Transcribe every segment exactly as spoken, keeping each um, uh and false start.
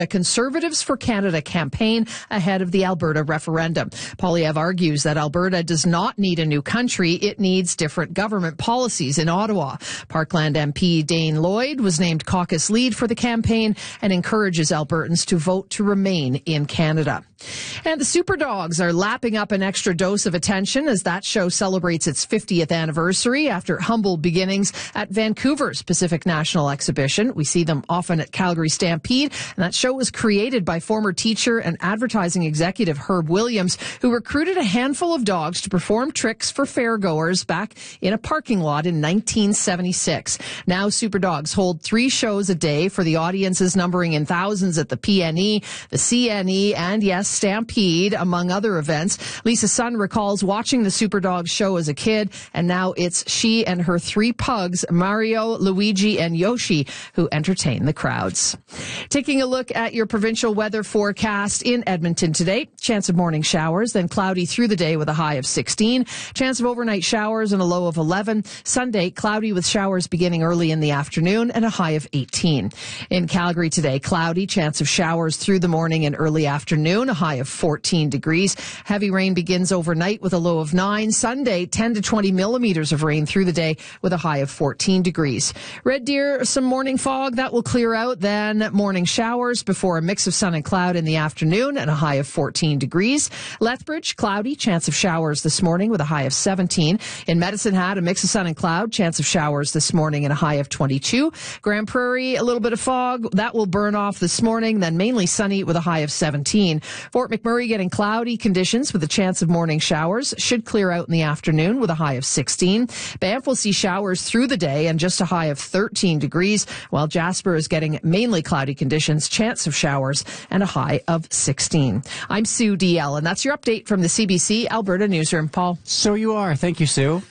a Conservatives for Canada campaign ahead of the Alberta referendum. Poilievre argues that Alberta does not need a new country. It needs different government policies in Ottawa. Parkland M P Dane Lloyd was named caucus lead for the campaign and encourages Albertans to vote to remain in Canada. And the Superdogs are lapping up an extra dose of attention as that show celebrates its fiftieth anniversary after humble beginnings at Vancouver's Pacific National Exhibition. We see them often at Calgary Stampede, and that show was created by former teacher and advertising executive Herb Williams, who recruited a handful of dogs to perform tricks for fairgoers back in a parking lot in nineteen seventy-six. Now Superdogs hold three shows a day for the audiences numbering in thousands at the P N E, the C N E, and yes, Stampede, among other events. Lisa Sun recalls watching the Superdogs show as a kid, and now it's she and her three pugs, Mario, Luigi, and Yoshi, who entertain the crowds. Taking a look at your provincial weather forecast in Edmonton today. Chance of morning showers, then cloudy through the day with a high of sixteen. Chance of overnight showers and a low of eleven. Sunday, cloudy with showers beginning early in the afternoon and a high of eighteen. In Calgary today, cloudy, chance of showers through the morning and early afternoon, a high of fourteen degrees. Heavy rain begins overnight with a low of nine. Sunday, ten to twenty millimeters of rain through the day with a high of fourteen degrees. Red Deer, some morning fog that will clear out, then morning showers before a mix of sun and cloud in the afternoon and a high of fourteen degrees. Lethbridge, cloudy, chance of showers this morning with a high of seventeen. In Medicine Hat, a mix of sun and cloud, chance of showers this morning and a high of twenty-two. Grand Prairie, a little bit of fog that will burn off this morning, then mainly sunny with a high of seventeen. Fort McMurray getting cloudy conditions with a chance of morning showers. Should clear out in the afternoon with a high of sixteen. Banff will see showers through the day and just a high of thirteen degrees, while Jasper is getting mainly cloudy conditions, chance of showers, and a high of sixteen. I'm Sue D L, and that's your update from the C B C Alberta Newsroom. Paul? So you are. Thank you, Sue.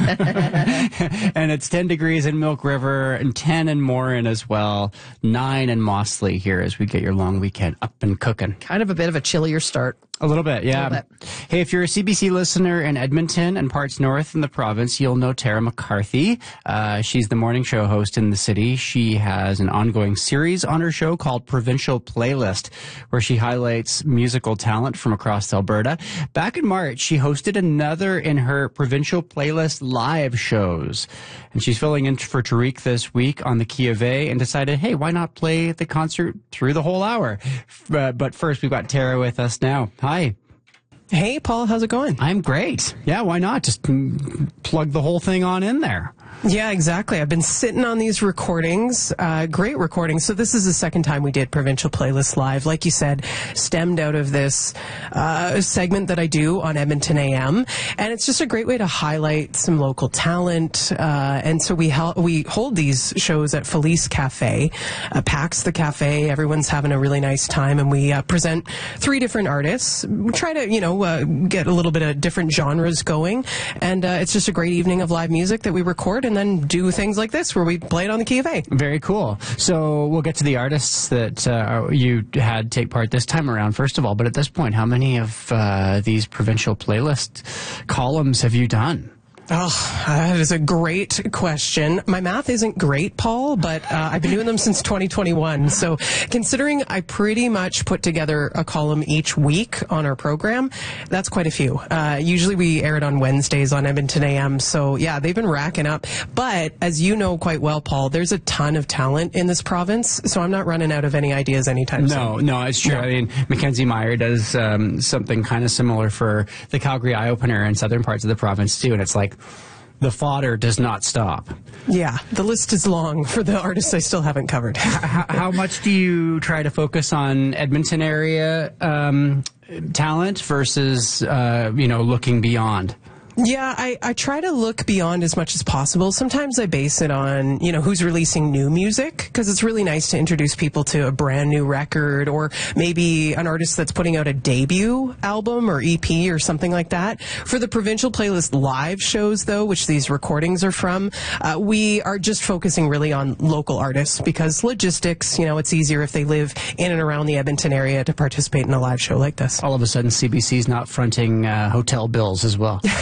And it's ten degrees in Milk River and ten in Morin as well. nine in Mossley here as we get your long weekend up and cooking. Kind of a bit of a chillier start. A little bit, yeah. A little bit. Hey, if you're a C B C listener in Edmonton and parts north in the province, you'll know Tara McCarthy. Uh, she's the morning show host in the city. She has an ongoing series on her show called Provincial Playlist, where she highlights musical talent from across Alberta. Back in March, she hosted another in her Provincial Playlist live shows. And she's filling in for Tariq this week on the Key of A and decided, hey, why not play the concert through the whole hour? Uh, but first, we've got Tara with us now. Hi. Hey, Paul, how's it going? I'm great. Yeah, why not? Just mm, plug the whole thing on in there. Yeah, exactly. I've been sitting on these recordings, uh, great recordings. So this is the second time we did Provincial Playlist Live. Like you said, stemmed out of this uh, segment that I do on Edmonton A M. And it's just a great way to highlight some local talent. Uh, and so we, hel- we hold these shows at Felice Cafe, uh, Pax the Cafe. Everyone's having a really nice time. And we uh, present three different artists. We try to, you know, uh, get a little bit of different genres going. And uh, it's just a great evening of live music that we record and then do things like this where we play it on the Key of A. Very cool. So we'll get to the artists that uh, you had take part this time around, first of all. But at this point, how many of uh, these provincial playlist columns have you done? Oh, that is a great question. My math isn't great, Paul, but uh, I've been doing them since twenty twenty-one. So considering I pretty much put together a column each week on our program, that's quite a few. Uh, usually we air it on Wednesdays on Edmonton A M. So yeah, they've been racking up. But as you know quite well, Paul, there's a ton of talent in this province. So I'm not running out of any ideas anytime soon. No, no, it's true. No. I mean, Mackenzie Meyer does um, something kind of similar for the Calgary Eye Opener in southern parts of the province too. And it's like, the fodder does not stop. Yeah, the list is long for the artists I still haven't covered. how, how much do you try to focus on Edmonton area um, talent versus, uh, you know, looking beyond? Yeah, I, I try to look beyond as much as possible. Sometimes I base it on, you know, who's releasing new music, because it's really nice to introduce people to a brand new record, or maybe an artist that's putting out a debut album or E P or something like that. For the Provincial Playlist live shows, though, which these recordings are from, uh, we are just focusing really on local artists, because logistics, you know, it's easier if they live in and around the Edmonton area to participate in a live show like this. All of a sudden, C B C's not fronting uh, hotel bills as well.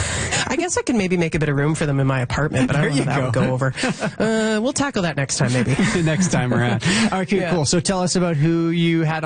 I guess I can maybe make a bit of room for them in my apartment, but I don't know how that would go over. Uh, we'll tackle that next time, maybe. Next time around. Okay, Yeah. cool. So tell us about who you had